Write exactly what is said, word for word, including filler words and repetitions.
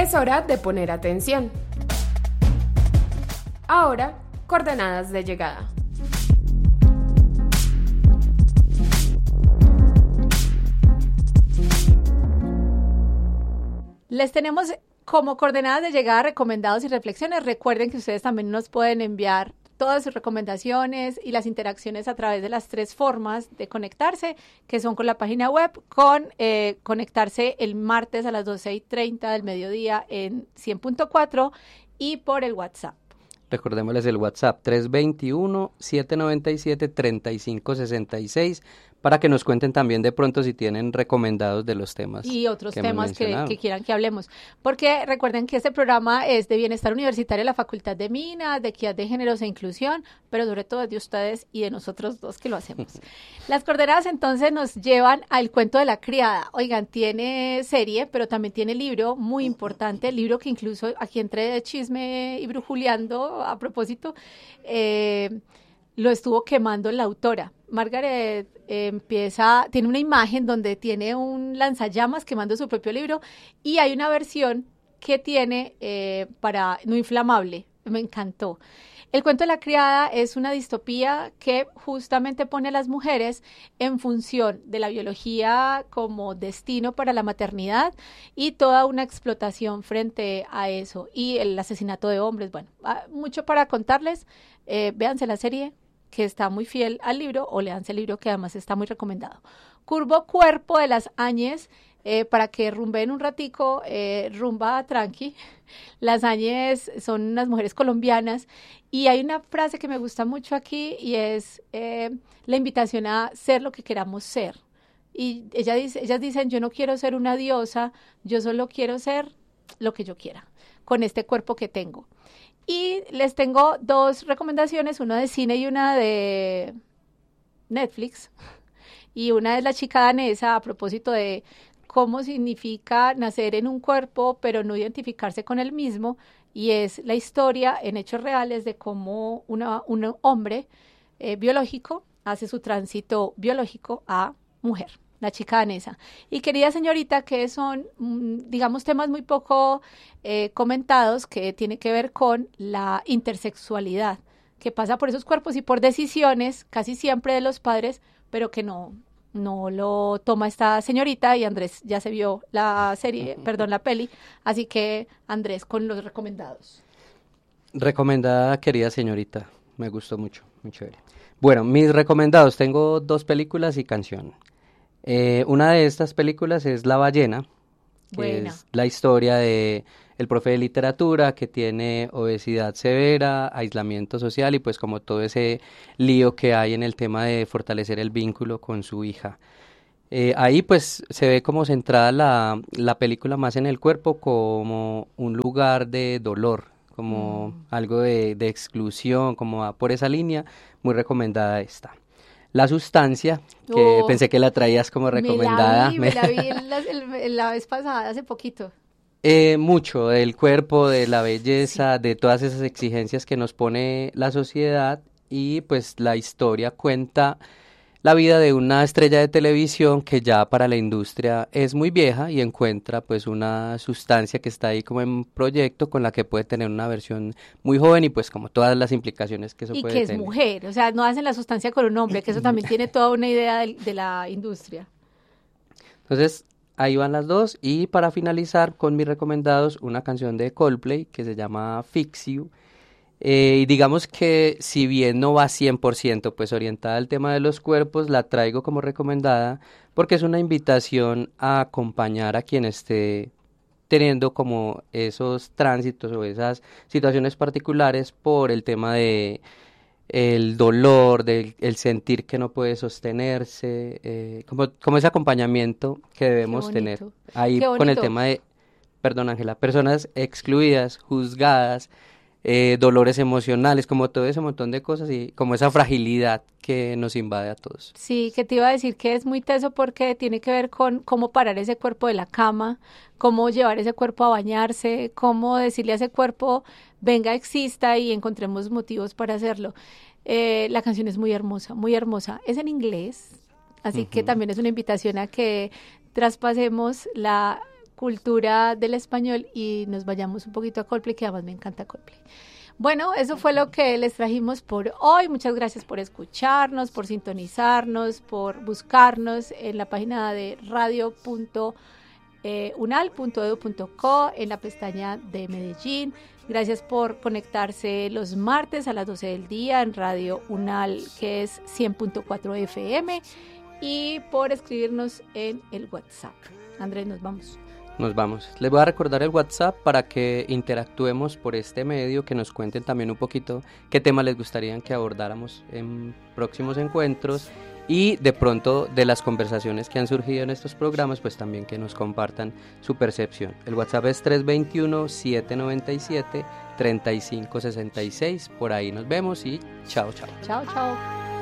Es hora de poner atención. Ahora, coordenadas de llegada. Les tenemos como coordenadas de llegada recomendados y reflexiones. Recuerden que ustedes también nos pueden enviar todas sus recomendaciones y las interacciones a través de las tres formas de conectarse, que son con la página web, con eh, conectarse el martes a las doce y treinta del mediodía en cien punto cuatro y por el WhatsApp. Recordémosles el WhatsApp tres dos uno, siete nueve siete, tres cinco seis seis para que nos cuenten también de pronto si tienen recomendados de los temas. Y otros que temas que, que quieran que hablemos. Porque recuerden que este programa es de bienestar universitario de la Facultad de Minas, de equidad de géneros e inclusión, pero sobre todo es de ustedes y de nosotros dos que lo hacemos. Las coordenadas entonces nos llevan al cuento de la criada. Oigan, tiene serie, pero también tiene libro muy importante, el libro que incluso aquí entré de chisme y brujuleando a propósito, eh, lo estuvo quemando la autora. Margaret eh, empieza, tiene una imagen donde tiene un lanzallamas quemando su propio libro y hay una versión que tiene eh, para no inflamable. Me encantó. El cuento de la criada es una distopía que justamente pone a las mujeres en función de la biología como destino para la maternidad y toda una explotación frente a eso y el asesinato de hombres. Bueno, mucho para contarles. Eh, véanse la serie, que está muy fiel al libro, o leanse el libro, que además está muy recomendado. Curvo Cuerpo de las Áñez, eh, para que rumben un ratico, eh, rumba tranqui. Las Áñez son unas mujeres colombianas, y hay una frase que me gusta mucho aquí, y es eh, la invitación a ser lo que queramos ser. Y ella dice, ellas dicen, yo no quiero ser una diosa, yo solo quiero ser lo que yo quiera, con este cuerpo que tengo. Y les tengo dos recomendaciones, una de cine y una de Netflix. Y una es La chica danesa, a propósito de cómo significa nacer en un cuerpo, pero no identificarse con el mismo. Y es la historia en hechos reales de cómo una, un hombre eh, biológico hace su tránsito biológico a mujer. La chica danesa. Y querida señorita, que son, digamos, temas muy poco eh, comentados, que tiene que ver con la intersexualidad, que pasa por esos cuerpos y por decisiones, casi siempre de los padres, pero que no, no lo toma esta señorita, y Andrés ya se vio la serie, perdón, la peli, así que Andrés, con los recomendados. Recomendada, querida señorita, me gustó mucho, muy chévere. Bueno, mis recomendados, tengo dos películas y canción. Eh, una de estas películas es La ballena, que Buena. Es la historia de el profe de literatura que tiene obesidad severa, aislamiento social y pues como todo ese lío que hay en el tema de fortalecer el vínculo con su hija. Eh, ahí pues se ve como centrada la, la película más en el cuerpo como un lugar de dolor, como mm. algo de, de exclusión, como va por esa línea, muy recomendada esta. La sustancia, que oh, pensé que la traías como recomendada. Me la vi, me la, vi la, el, la vez pasada, hace poquito. Eh, mucho del cuerpo, de la belleza, sí. de todas esas exigencias que nos pone la sociedad, y pues la historia cuenta la vida de una estrella de televisión que ya para la industria es muy vieja y encuentra pues una sustancia que está ahí como en proyecto con la que puede tener una versión muy joven y pues como todas las implicaciones que eso y puede tener. Y tener. que es mujer, o sea, no hacen la sustancia con un hombre, que eso también tiene toda una idea de, de la industria. Entonces, ahí van las dos, y para finalizar con mis recomendados, una canción de Coldplay que se llama Fix You. Eh, y digamos que si bien no va cien por ciento pues orientada al tema de los cuerpos, la traigo como recomendada porque es una invitación a acompañar a quien esté teniendo como esos tránsitos o esas situaciones particulares por el tema de el dolor, del el sentir que no puede sostenerse, eh, como, como ese acompañamiento que debemos tener ahí con el tema de, perdón Ángela, personas excluidas, juzgadas, Eh, dolores emocionales, como todo ese montón de cosas y como esa fragilidad que nos invade a todos. Sí, que te iba a decir que es muy teso porque tiene que ver con cómo parar ese cuerpo de la cama, cómo llevar ese cuerpo a bañarse, cómo decirle a ese cuerpo, venga, exista y encontremos motivos para hacerlo. Eh, la canción es muy hermosa, muy hermosa. Es en inglés, así uh-huh. que también es una invitación a que traspasemos la cultura del español y nos vayamos un poquito a Coldplay, que además me encanta Coldplay. Bueno, eso fue lo que les trajimos por hoy. Muchas gracias por escucharnos, por sintonizarnos, por buscarnos en la página de radio punto unal punto edu punto co, en la pestaña de Medellín. Gracias por conectarse los martes a las doce del día en Radio Unal, que es cien punto cuatro F M, y por escribirnos en el WhatsApp. Andrés, nos vamos. Nos vamos. Les voy a recordar el WhatsApp para que interactuemos por este medio, que nos cuenten también un poquito qué temas les gustaría que abordáramos en próximos encuentros y de pronto de las conversaciones que han surgido en estos programas, pues también que nos compartan su percepción. El WhatsApp es tres dos uno, siete nueve siete, tres cinco seis seis. Por ahí nos vemos y chao, chao. Chao, chao.